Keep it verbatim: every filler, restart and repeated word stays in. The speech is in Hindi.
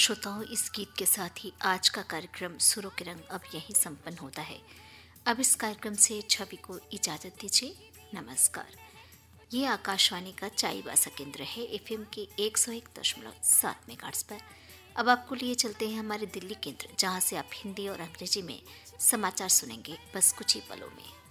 श्रोताओं, इस गीत के साथ ही आज का कार्यक्रम सुरों के रंग अब यहीं संपन्न होता है। अब इस कार्यक्रम से छवि को इजाजत दीजिए। नमस्कार। ये आकाशवाणी का चाईबासा केंद्र है एफएम के एक सौ एक दशमलव सात मेगाहर्ट्ज पर। अब आपको लिए चलते हैं हमारे दिल्ली केंद्र, जहां से आप हिंदी और अंग्रेजी में समाचार सुनेंगे बस कुछ ही पलों में।